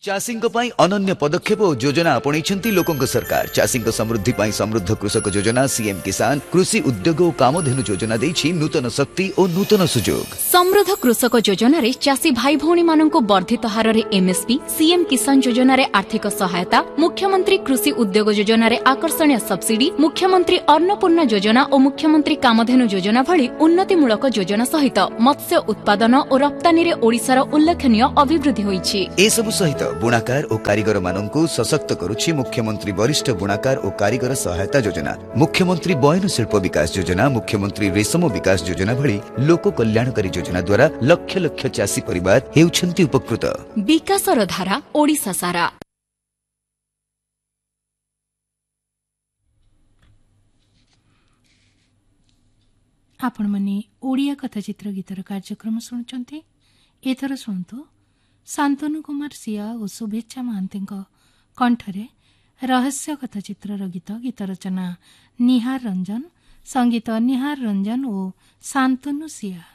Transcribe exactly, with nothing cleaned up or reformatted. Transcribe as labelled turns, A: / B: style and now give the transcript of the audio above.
A: चाषी अनन्य पदक्षेप और योजना आपणैछन्ति लोकंक सरकार। चाषी समृद्धि पाई समृद्ध कृषक योजना, सीएम किसान, कृषि उद्योग और कामधेनु योजना देछि नूतन शक्ति और नूतन सुजोग।
B: समृद्ध कृषक योजना रे चाषी भाई भौणी माननको वर्धित हार रे एमएसपी, सीएम किसान योजना रे आर्थिक सहायता, मुख्यमंत्री कृषि उद्योग योजना रे आकर्षणीय सब्सिडी, मुख्यमंत्री अन्नपूर्णा योजना और मुख्यमंत्री कामधेनु योजना भली उन्नतिमूलक योजना सहित मत्स्य उत्पादन और रप्तानी रे ओडिशार उल्लेखनीय अभिवृद्धि होईछि।
A: ए सब सहित बुणाकार और कारीगर माननकु सशक्त करुछि मुख्यमंत्री वरिष्ठ बुणाकार और कारीगर सहायता योजना, मुख्यमंत्री बयन शिल्प विकास योजना, मुख्यमंत्री रेशम विकास योजना भली लोक कल्याणकारी योजना द्वारा लक्ष लक्ष चाषी परिवार हेउछन्ति उपकृत।
B: विकासर धारा ओडिशा सारा।
C: आपण माने ओडिया कथाचित्र गीतर कार्यक्रम शुणुचंती। एथर शुणु शांतनु कुमार सिया और शुभेच्छा महांती कंठरे रहस्य कथाचित्र गीत। गीत रचना निहार रंजन, संगीत निहार रंजन और शांतनु सिया।